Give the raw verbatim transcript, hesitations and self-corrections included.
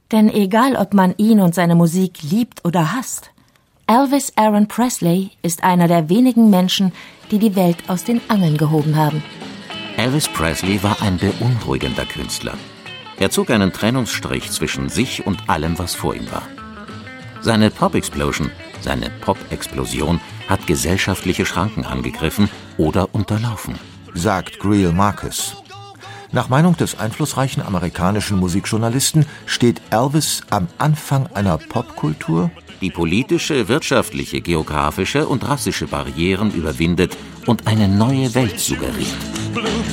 Denn egal, ob man ihn und seine Musik liebt oder hasst, Elvis Aaron Presley ist einer der wenigen Menschen, die die Welt aus den Angeln gehoben haben. Elvis Presley war ein beunruhigender Künstler. Er zog einen Trennungsstrich zwischen sich und allem, was vor ihm war. Seine Pop-Explosion, seine Pop-Explosion hat gesellschaftliche Schranken angegriffen oder unterlaufen, sagt Greil Marcus. Nach Meinung des einflussreichen amerikanischen Musikjournalisten steht Elvis am Anfang einer Popkultur, die politische, wirtschaftliche, geografische und rassische Barrieren überwindet und eine neue Welt suggeriert.